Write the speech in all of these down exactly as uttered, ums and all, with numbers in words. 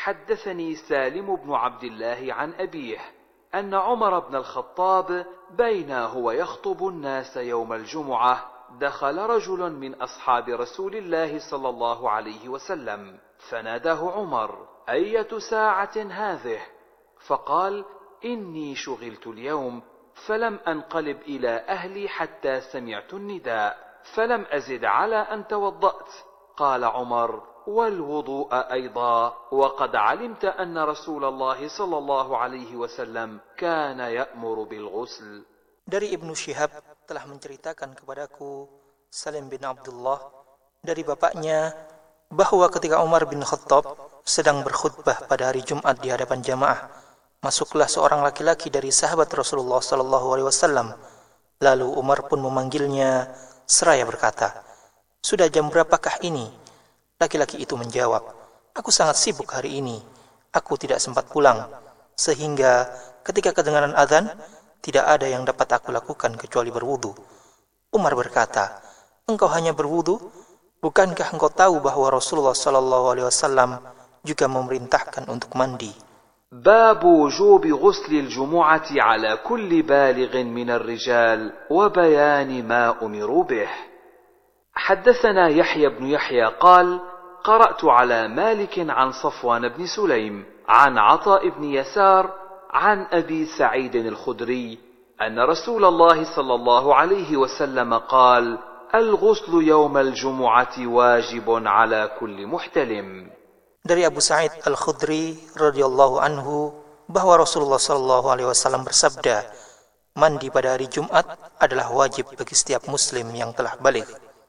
حدثني سالم بن عبد الله عن أبيه أن عمر بن الخطاب بينا هو يخطب الناس يوم الجمعة دخل رجل من أصحاب رسول الله صلى الله عليه وسلم فناداه عمر: أية ساعة هذه؟ فقال: إني شغلت اليوم فلم أنقلب إلى أهلي حتى سمعت النداء فلم أزد على أن توضأت. قال عمر: والوضوء أيضا، وقد علمت أن رسول الله صلى الله عليه وسلم كان يأمر بالغسل. Dari Ibnu Syihab telah menceritakan kepadaku Salim bin Abdullah dari bapaknya bahwa ketika Umar bin Khattab sedang berkhutbah pada hari Jumat di hadapan jamaah, masuklah seorang laki-laki dari sahabat Rasulullah sallallahu alaihi wasallam. Lalu Umar pun memanggilnya seraya berkata, "Sudah jam berapakah ini?" Laki-laki itu menjawab, "Aku sangat sibuk hari ini. Aku tidak sempat pulang, sehingga ketika kedengaran azan, tidak ada yang dapat aku lakukan kecuali berwudu." Umar berkata, "Engkau hanya berwudu? Bukankah engkau tahu bahwa Rasulullah sallallahu alaihi wasallam juga memerintahkan untuk mandi?" باب وجوب غسل الجمعة على كل بالغ من الرجال وبيان ما أمروا به. حدثنا يحيى بن يحيى قال: قرأت على مالك عن صفوان بن سليم عن عطاء بن يسار عن أبي سعيد الخدري أن رسول الله صلى الله عليه وسلم قال: الغسل يوم الجمعة واجب على كل محتلم. Dari Abu Sa'id Al-Khudri radhiyallahu anhu bahwa Rasulullah sallallahu alaihi wasallam bersabda, mandi pada hari Jumat adalah wajib bagi setiap muslim yang telah baligh.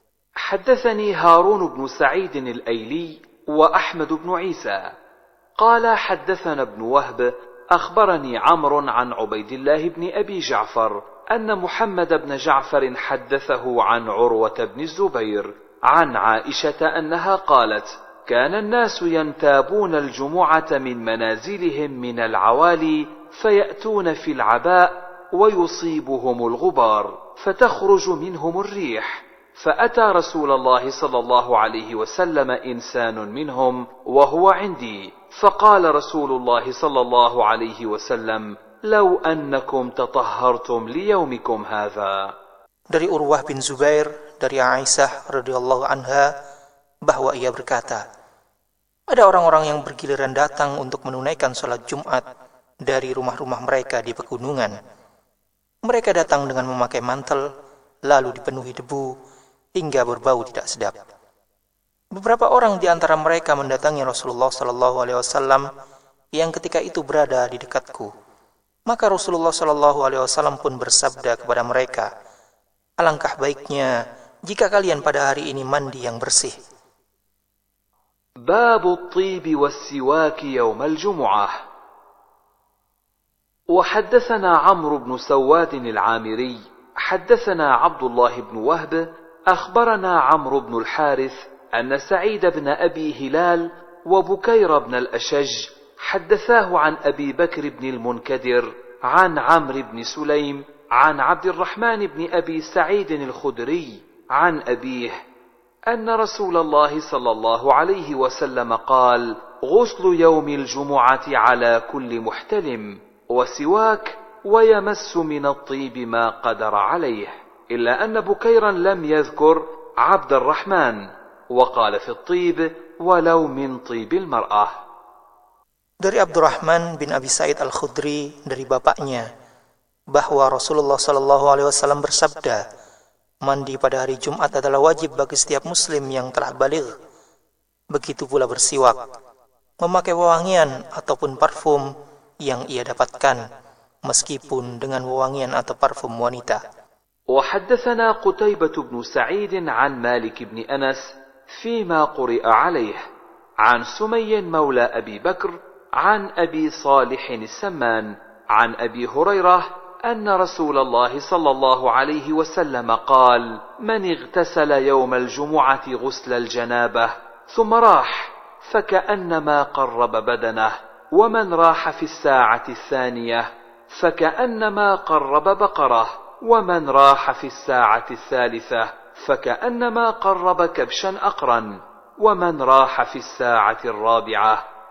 حدثني هارون بن سعيد الأيلي وأحمد بن عيسى قال حدثنا ابن وهب أخبرني عمرو عن عبيد الله بن أبي جعفر أن محمد بن جعفر حدثه عن عروة بن الزبير عن عائشة أنها قالت: كان الناس ينتابون الجمعة من منازلهم من العوالي فيأتون في العباء ويصيبهم الغبار فتخرج منهم الريح، فأتى رسول الله صلى الله عليه وسلم إنسان منهم وهو عندي، فقال رسول الله صلى الله عليه وسلم: لو أنكم تطهرتم ليومكم هذا. Dari Urwah bin Zubair dari Aisyah radhiyallahu anha bahwa ia berkata, ada orang-orang yang bergiliran datang untuk menunaikan sholat Jumat dari rumah-rumah mereka di pegunungan. Mereka datang dengan memakai mantel, lalu dipenuhi debu hingga berbau tidak sedap. Beberapa orang di antara mereka mendatangi Rasulullah sallallahu alaihi wasallam yang ketika itu berada di dekatku. Maka Rasulullah sallallahu alaihi wasallam pun bersabda kepada mereka, alangkah baiknya jika kalian pada hari ini mandi yang bersih. باب الطيب والسواك يوم الجمعة. وحدثنا عمرو بن سواد العامري حدثنا عبد الله بن وهب أخبرنا عمرو بن الحارث أن سعيد بن أبي هلال وبكير بن الأشج حدثاه عن أبي بكر بن المنكدر عن عمرو بن سليم عن عبد الرحمن بن أبي سعيد الخدري عن أبيه أن رسول الله صلى الله عليه وسلم قال: غسل يوم الجمعة على كل محتلم وسواك ويمس من الطيب ما قدر عليه، إلا أن بكيرا لم يذكر عبد الرحمن وقال في الطيب ولو من طيب المرأة. Dari Abdurrahman bin Abi Sa'id Al-Khudri dari bapaknya bahwa Rasulullah sallallahu alaihi wasallam bersabda, mandi pada hari Jumat adalah wajib bagi setiap muslim yang telah baligh. Begitu pula bersiwak, memakai wewangian ataupun parfum yang ia dapatkan, meskipun dengan wewangian atau parfum wanita. وحدثنا قتيبة بن سعيد عن مالك بن أنس فيما قرئ عليه عن سمي مولى أبي بكر عن أبي صالح السمان عن أبي هريرة أن رسول الله صلى الله عليه وسلم قال: من اغتسل يوم الجمعة غسل الجنابة ثم راح فكأنما قرب بدنه، ومن راح في الساعة الثانية فكأنما قرب بقرة، ومن راح في الساعة الثالثة فكأنما قرب كبشا أقرا، ومن راح في الساعة الرابعة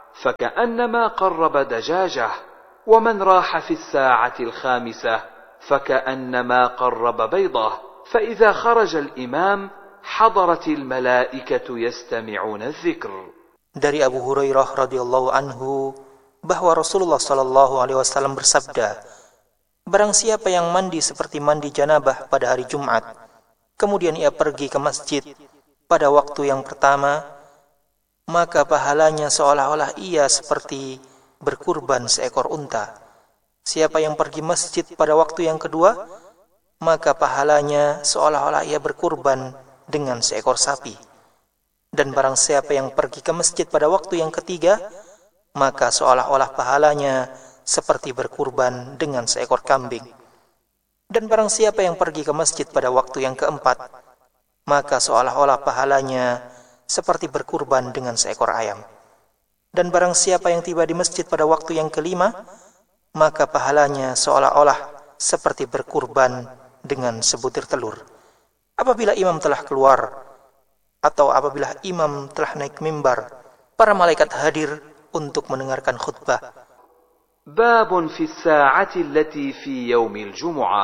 فكأنما قرب دجاجة، ومن راح في الساعة الخامسة فكأنما قرب بيضة، فإذا خرج الإمام حضرت الملائكة يستمعون الذكر. Dari Abu Hurairah radhiyallahu anhu bahwa Rasulullah sallallahu alaihi wasallam bersabda, barang siapa yang mandi seperti mandi janabah pada hari Jumat, kemudian ia pergi ke masjid pada waktu yang pertama, maka pahalanya seolah-olah ia seperti berkurban seekor unta. Siapa yang pergi masjid pada waktu yang kedua, maka pahalanya seolah-olah ia berkurban dengan seekor sapi. Dan barang siapa yang pergi ke masjid pada waktu yang ketiga, maka seolah-olah pahalanya seperti berkurban dengan seekor kambing. Dan barang siapa yang pergi ke masjid pada waktu yang keempat, maka seolah-olah pahalanya seperti berkurban dengan seekor ayam. Dan barang siapa yang tiba di masjid pada waktu yang kelima, maka pahalanya seolah-olah seperti berkurban dengan sebutir telur. Apabila imam telah keluar, atau apabila imam telah naik mimbar, para malaikat hadir untuk mendengarkan khutbah. باب في الساعة التي في يوم الجمعة.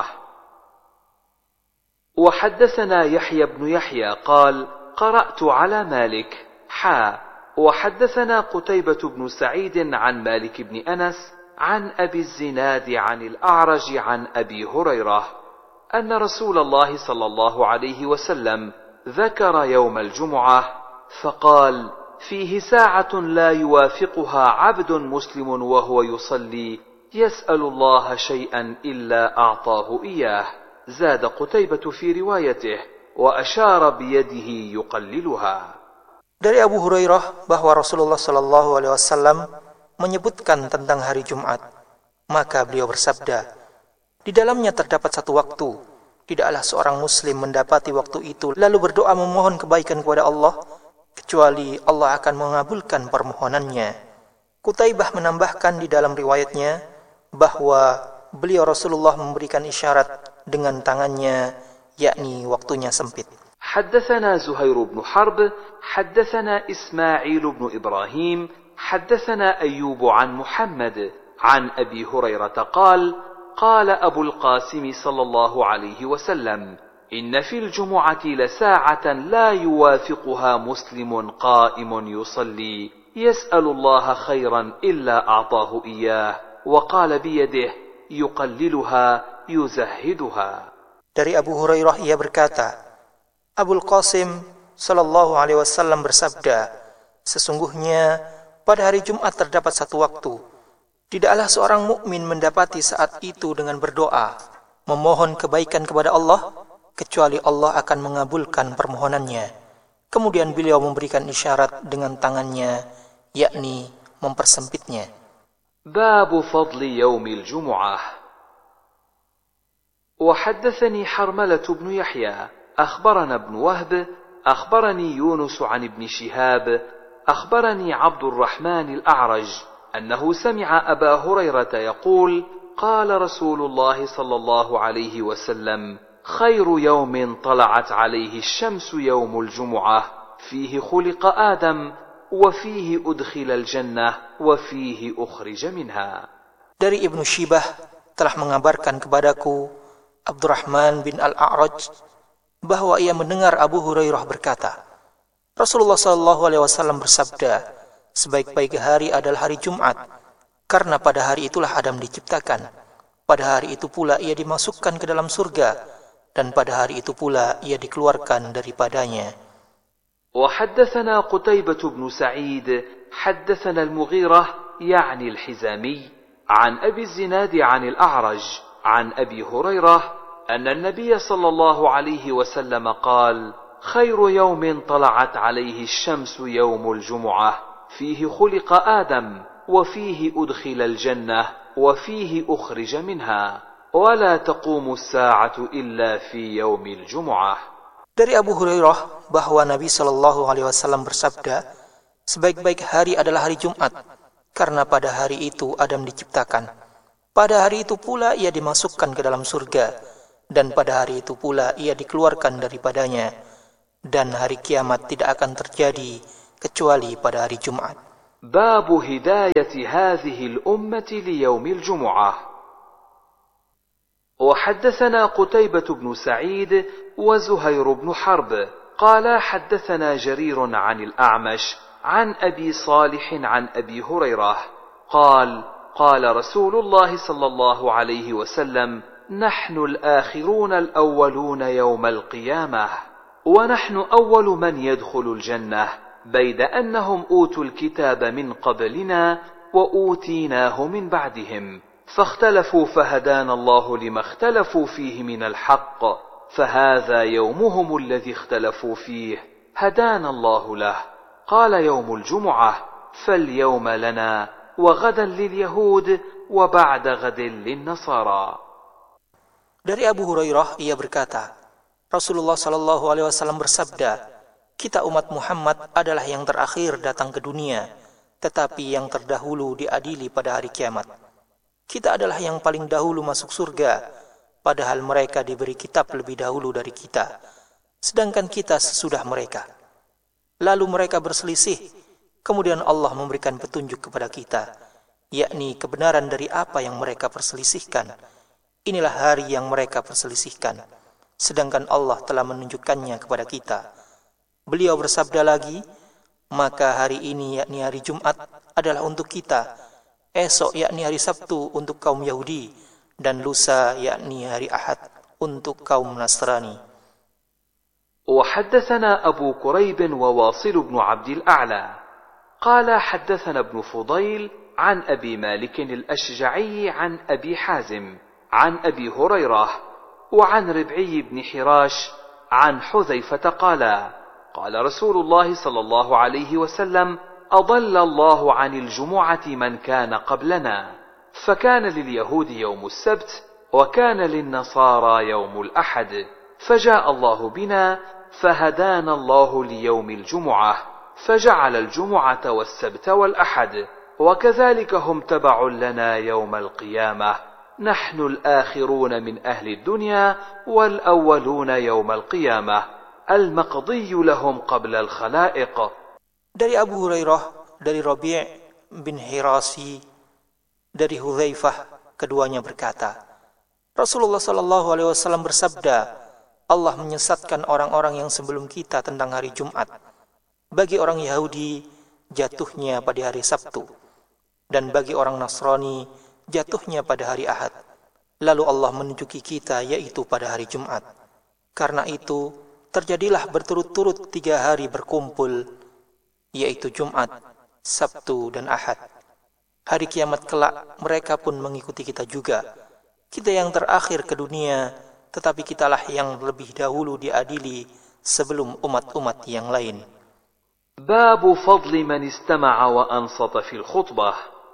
وحدثنا يحيى بن يحيى قال قرأت على مالك حا وحدثنا قتيبة بن سعيد عن مالك بن أنس عن أبي الزناد عن الأعرج عن أبي هريرة أن رسول الله صلى الله عليه وسلم ذكر يوم الجمعة فقال فيه ساعة لا يوافقها عبد مسلم وهو يصلي يسأل الله شيئا إلا أعطاه إياه. زاد قتيبة في روايته وأشار بيده يقللها. Dari Abu Hurairah bahwa Rasulullah sallallahu alaihi wasallam menyebutkan tentang hari Jumat, maka beliau bersabda, di dalamnya terdapat satu waktu, tidaklah seorang muslim mendapati waktu itu lalu berdoa memohon kebaikan kepada Allah, kecuali Allah akan mengabulkan permohonannya. Qutaibah menambahkan di dalam riwayatnya bahwa beliau Rasulullah memberikan isyarat dengan tangannya, yakni waktunya sempit. حدثنا زهير بن حرب حدثنا إسماعيل بن إبراهيم حدثنا أيوب عن محمد عن أبي هريرة قال قال أبو القاسم صلى الله عليه وسلم إن في الجمعة لساعة لا يوافقها مسلم قائم يصلي يسأل الله خيرا إلا أعطاه إياه وقال بيده يقللها يزهدها. Dari Abu Hurairah ia berkata, Abul Qasim sallallahu alaihi wasallam bersabda, sesungguhnya pada hari Jumat terdapat satu waktu, tidaklah seorang mukmin mendapati saat itu dengan berdoa, memohon kebaikan kepada Allah, kecuali Allah akan mengabulkan permohonannya. Kemudian beliau memberikan isyarat dengan tangannya, yakni mempersempitnya. Bab fadli yaumil Jumu'ah. وحدثني حرملة بن يحيى أخبرنا ابن وهب أخبرني يونس عن ابن شهاب أخبرني عبد الرحمن الأعرج أنه سمع أبا هريرة يقول قال رسول الله صلى الله عليه وسلم خير يوم طلعت عليه الشمس يوم الجمعة فيه خلق آدم وفيه أدخل الجنة وفيه أخرج منها. Dari Ibnu Shibah telah mengabarkan kepadaku Abdurrahman bin Al-A'raj bahwa ia mendengar Abu Hurairah berkata, Rasulullah sallallahu alaihi wasallam bersabda, sebaik-baik hari adalah hari Jumat, karena pada hari itulah Adam diciptakan. Pada hari itu pula ia dimasukkan ke dalam surga, dan pada hari itu pula ia dikeluarkan daripadanya. وحدثنا قتيبة بن سعيد حدثنا المغيرة يعني الحزامي عن أبي الزناد عن الأعرج عن أبي هريرة أن النبي صلى الله عليه وسلم قال خير يوم طلعت عليه الشمس يوم الجمعة فيه خلق آدم وفيه أدخل الجنة وفيه أخرج منها ولا تقوم الساعة إلا في يوم الجمعة. Dari Abu Hurairah bahwa Nabi Shallallahu Alaihi Wasallam bersabda, sebaik-baik hari adalah hari Jumat, karena pada hari itu Adam diciptakan. Pada hari itu pula ia dimasukkan ke dalam surga, dan pada hari itu pula ia dikeluarkan daripadanya. Dan hari kiamat tidak akan terjadi kecuali pada hari Jumat. باب هداية هذه الأمة ليوم الجمعة. وحدثنا قتيبة بن سعيد وزهير بن حرب قال حدثنا جرير عن الأعمش عن أبي صالح عن أبي هريرة قال قال رسول الله صلى الله عليه وسلم: نحن الآخرون الأولون يوم القيامة، ونحن أول من يدخل الجنة، بيد أنهم أوتوا الكتاب من قبلنا وأوتيناه من بعدهم، فاختلفوا فهدانا الله لما اختلفوا فيه من الحق، فهذا يومهم الذي اختلفوا فيه، هدانا الله له. قال: يوم الجمعة، فاليوم لنا، وغدا لليهود، وبعد غد للنصارى. Dari Abu Hurairah ia berkata, Rasulullah Shallallahu Alaihi Wasallam bersabda, kita umat Muhammad adalah yang terakhir datang ke dunia, tetapi yang terdahulu diadili pada hari kiamat. Kita adalah yang paling dahulu masuk surga, padahal mereka diberi kitab lebih dahulu dari kita, sedangkan kita sesudah mereka. Lalu mereka berselisih, kemudian Allah memberikan petunjuk kepada kita, yakni kebenaran dari apa yang mereka perselisihkan. Inilah hari yang mereka perselisihkan, sedangkan Allah telah menunjukkannya kepada kita. Beliau bersabda lagi, maka hari ini yakni hari Jumat adalah untuk kita, esok yakni hari Sabtu untuk kaum Yahudi, dan lusa yakni hari Ahad untuk kaum Nasrani. وحدثنا أبو كريب وواصل بن عبد الأعلى قال حدثنا ابن فضيل عن أبي مالك الأشجعي عن أبي حازم عن أبي هريرة وعن ربعي بن حراش عن حذيفة قال: قال رسول الله صلى الله عليه وسلم: أضل الله عن الجمعة من كان قبلنا، فكان لليهود يوم السبت، وكان للنصارى يوم الأحد، فجاء الله بنا فهدانا الله ليوم الجمعة، فجعل الجمعة والسبت والأحد، وكذلك هم تبع لنا يوم القيامة، نحن الآخرون من أهل الدنيا والأولون يوم القيامة، المقضي لهم قبل الخلائق. Dari Abu Hurairah, dari Rabi' bin Hirasi, dari Hudzaifah, keduanya berkata, Rasulullah Shallallahu Alaihi Wasallam bersabda, Allah menyesatkan orang-orang yang sebelum kita tentang hari Jumat. Bagi orang Yahudi, jatuhnya pada hari Sabtu, dan bagi orang Nasrani, jatuhnya pada hari Ahad. Lalu Allah menunjuki kita, yaitu pada hari Jumat. Karena itu, terjadilah berturut-turut tiga hari berkumpul, yaitu Jumat, Sabtu, dan Ahad. Hari kiamat kelak, mereka pun mengikuti kita juga. Kita yang terakhir ke dunia, tetapi kitalah yang lebih dahulu diadili sebelum umat-umat yang lain. باب فضل من استمع وأنصت في الخطبة.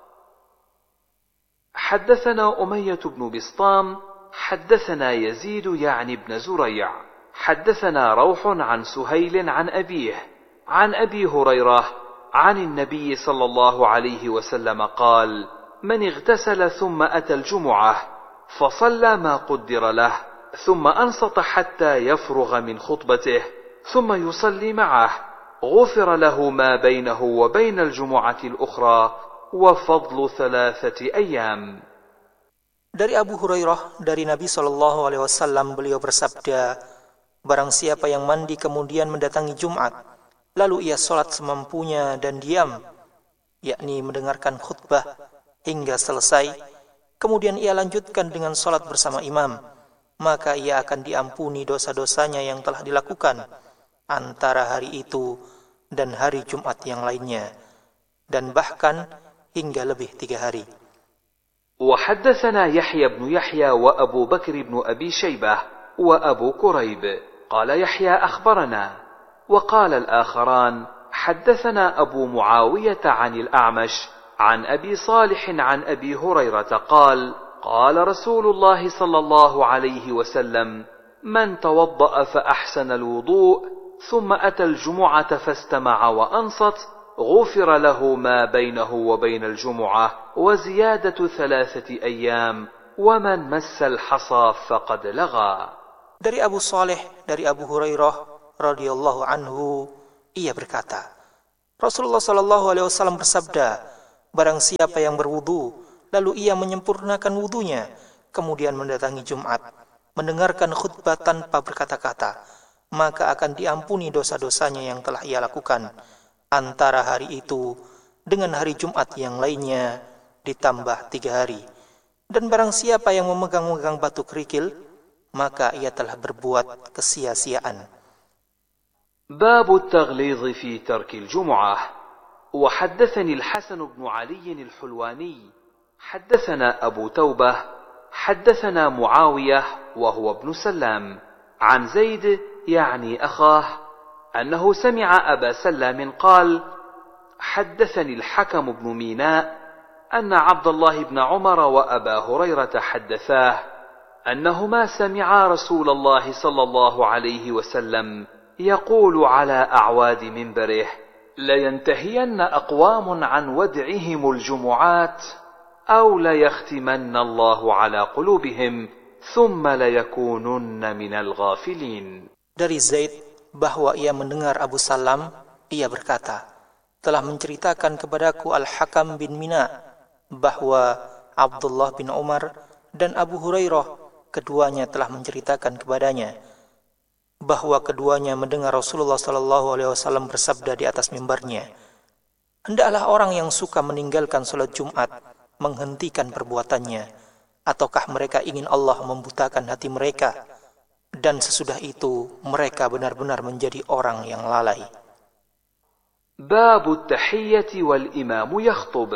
حدثنا أمية بن بسطام حدثنا يزيد يعني بن زريع حدثنا روح عن سهيل عن أبيه عن أبي هريرة عن النبي صلى الله عليه وسلم قال: من اغتسل ثم أتى الجمعة فصلى ما قدر له ثم أنصت حتى يفرغ من خطبته ثم يصلي معه غفر له ما بينه وبين الجمعة الأخرى وفضل ثلاثة أيام. Dari Abu Hurairah, dari Nabi Shallallahu Alaihi Wasallam, beliau bersabda, barang siapa yang mandi kemudian mendatangi Jumat, lalu ia sholat semampunya dan diam, yakni mendengarkan khutbah hingga selesai, kemudian ia lanjutkan dengan sholat bersama imam, maka ia akan diampuni dosa-dosanya yang telah dilakukan antara hari itu dan hari Jumat yang lainnya, dan bahkan hingga lebih tiga hari. وحدثنا يحيى بن يحيى وأبو بكر بن أبي شيبة وأبو كريب قال يحيى أخبرنا، وقال الآخران حدثنا أبو معاوية عن الأعمش عن أبي صالح عن أبي هريرة قال: قال رسول الله صلى الله عليه وسلم: من توضأ فأحسن الوضوء ثم أتى الجمعة فاستمع وأنصت غفر له ما بينه وبين الجمعة وزيادة ثلاثة أيام ومن مس الحصى فقد لغى. Dari Abu Saleh, dari Abu Hurairah radhiyallahu anhu, ia berkata, Rasulullah Shallallahu Alaihi Wasallam bersabda, barang siapa yang berwudu, lalu ia menyempurnakan wudunya, kemudian mendatangi Jumat, mendengarkan khutbah tanpa berkata-kata, maka akan diampuni dosa-dosanya yang telah ia lakukan antara hari itu dengan hari Jumat yang lainnya ditambah tiga hari. Dan barang siapa yang memegang-megang batu kerikil, maka ia telah berbuat kesia-siaan. باب التغليظ في ترك الجمعة. وحدثني الحسن بن علي الحلواني حدثنا أبو توبة حدثنا معاوية وهو ابن سلام عن زيد يعني أخاه أنه سمع أبا سلام قال حدثني الحكم بن ميناء أن عبد الله بن عمر وأبا هريرة حدثاه أنهما سمعا رسول الله صلى الله عليه وسلم يقول على أعواد منبره لينتهين أقوام عن ودعهم الجمعات أو ليختمن الله على قلوبهم ثم ليكونن من الغافلين. Dari Zaid bahwa ia mendengar Abu Salam, ia berkata, telah menceritakan kepadaku Al-Hakam bin Mina bahwa Abdullah bin Umar dan Abu Hurairah keduanya telah menceritakan kepadanya bahwa keduanya mendengar Rasulullah Shallallahu Alaihi Wasallam bersabda di atas mimbarnya, hendaklah orang yang suka meninggalkan sholat Jumat menghentikan perbuatannya, ataukah mereka ingin Allah membutakan hati mereka, dan sesudah itu mereka benar-benar menjadi orang yang lalai. باب التحية والإمام يخطب.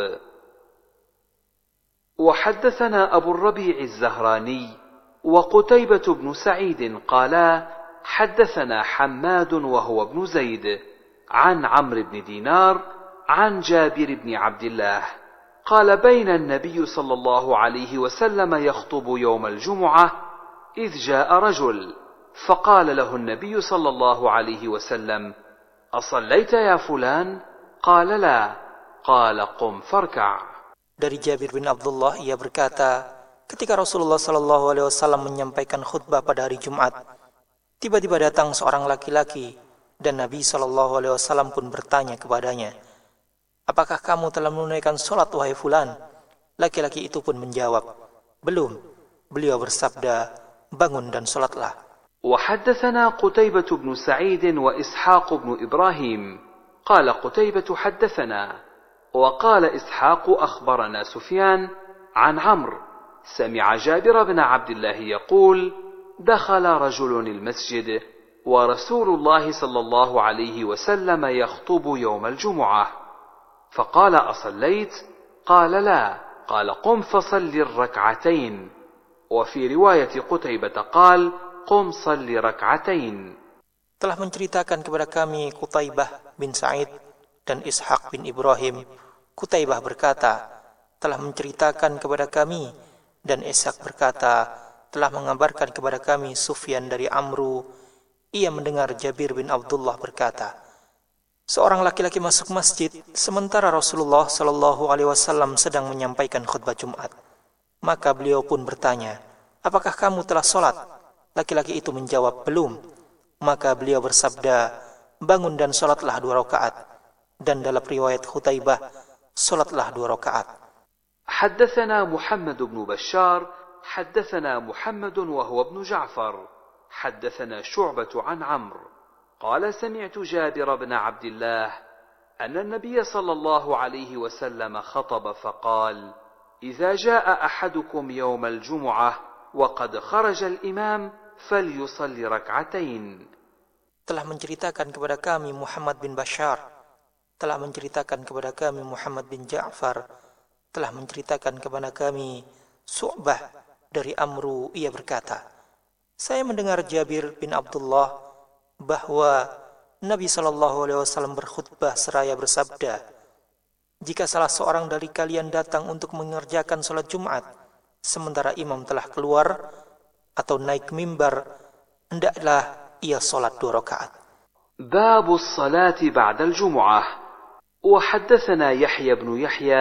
وحدثنا أبو الربيع الزهراني وقتيبة بن سعيد قالا حدثنا حماد وهو ابن زيد عن عمرو بن دينار عن جابر بن عبد الله قال بين النبي صلى الله عليه وسلم يخطب يوم الجمعة إذ جاء رجل فقال له النبي صلى الله عليه وسلم أصليت يا فلان؟ قال لا. قال قم فاركع. Dari Jabir bin Abdullah ia berkata, ketika Rasulullah Shallallahu Alaihi Wasallam menyampaikan khutbah pada hari Jumat, tiba-tiba datang seorang laki-laki dan Nabi Shallallahu Alaihi Wasallam pun bertanya kepadanya, apakah kamu telah menunaikan sholat wahai fulan? Laki-laki itu pun menjawab, belum. Beliau bersabda, bangun dan sholatlah. وحدثنا قتيبة بن سعيد وإسحاق بن إبراهيم قال قتيبة حدثنا وقال إسحاق أخبرنا سفيان عن عمرو سمع جابر بن عبد الله يقول دخل رجل المسجد ورسول الله صلى الله عليه وسلم يخطب يوم الجمعة فقال أصليت؟ قال لا. قال قم فصل الركعتين. وفي رواية قتيبة قال قم صل ركعتين. Telah menceritakan kepada kami Qutaibah bin Sa'id dan Ishaq bin Ibrahim. Qutaibah berkata, telah menceritakan kepada kami, dan Ishaq berkata, telah mengabarkan kepada kami Sufyan dari Amru. Ia mendengar Jabir bin Abdullah berkata, seorang laki-laki masuk masjid sementara Rasulullah Shallallahu Alaihi Wasallam sedang menyampaikan khutbah Jumat. Maka beliau pun bertanya, apakah kamu telah sholat? Laki-laki itu menjawab, belum. Maka beliau bersabda, bangun dan sholatlah dua rakaat. Dan dalam riwayat Qutaibah, sholatlah dua rakaat. حدثنا محمد بن بشار حدثنا محمد وهو ابن جعفر حدثنا شعبة عن عمرو قال سمعت جابر بن عبد الله أن النبي صلى الله عليه وسلم خطب فقال إذا جاء أحدكم يوم الجمعة وقد خرج الإمام فليصلي ركعتين. Telah menceritakan kepada kami Muhammad bin Bashar, telah menceritakan kepada kami Muhammad bin Ja'far, telah menceritakan kepada kami Su'bah dari Amru. Ia berkata, saya mendengar Jabir bin Abdullah bahwa Nabi Shallallahu Alaihi Wasallam berkhutbah seraya bersabda, jika salah seorang dari kalian datang untuk mengerjakan sholat Jumat sementara imam telah keluar atau naik mimbar, hendaklah ia sholat dua rakaat. باب الصلاة بعد الجمعة. وحدثنا يحيى بن يحيى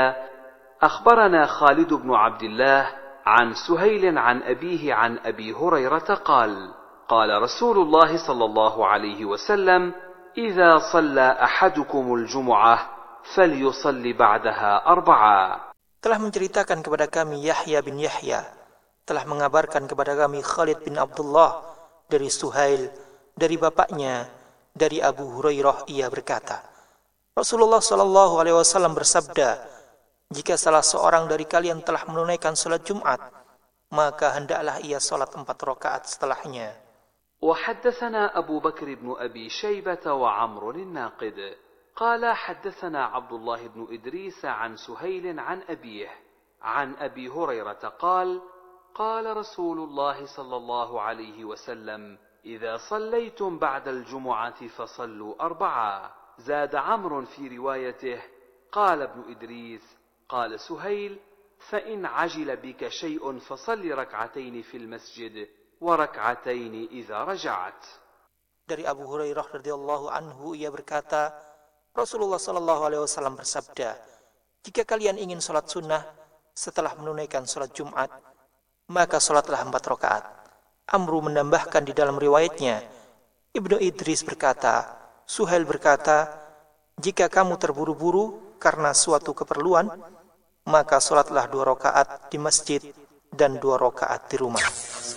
أخبرنا خالد بن عبد الله عن سهيل عن أبيه عن أبي هريرة قال قال رسول الله صلى الله عليه وسلم إذا صلى أحدكم الجمعة فليصلي بعدها أربعة. Telah menceritakan kepada kami Yahya bin Yahya, telah mengabarkan kepada kami Khalid bin Abdullah dari Suhail, dari bapaknya, dari Abu Hurairah, ia berkata, Rasulullah Shallallahu Alaihi Wasallam bersabda, jika salah seorang dari kalian telah menunaikan salat Jumat, maka hendaklah ia salat empat rakaat setelahnya. وحدثنا أبو بكر بن أبي شيبة وعمر الناقد قال حدثنا عبد الله بن إدريس عن سهيل عن أبيه عن أبي هريرة قال قال رسول الله صلى الله عليه وسلم إذا صليتم بعد الجمعة فصلوا أربعة. زاد عمرو في روايته قال ابن إدريس قال سهيل فإن عجل بك شيء فصل ركعتين في المسجد وركعتين إذا رجعت. Dari Abu Hurairah radhiyallahu anhu ia berkata, Rasulullah sallallahu alaihi wasallam bersabda, jika kalian ingin salat sunnah setelah menunaikan salat Jumat, maka salatlah empat rakaat. Amru menambahkan di dalam riwayatnya, Ibnu Idris berkata, Suhail berkata, jika kamu terburu-buru karena suatu keperluan, maka salatlah dua rakaat di masjid dan dua rakaat di rumah.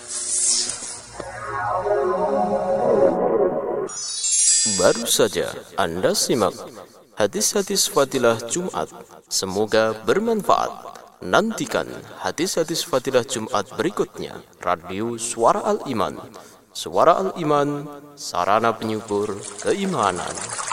Baru saja Anda simak hadis-hadis fadilah Jumat. Semoga bermanfaat. Nantikan hadis-hadis fadilah Jumat berikutnya. Radio Suara Al-Iman. Suara Al-Iman, sarana penyubur keimanan.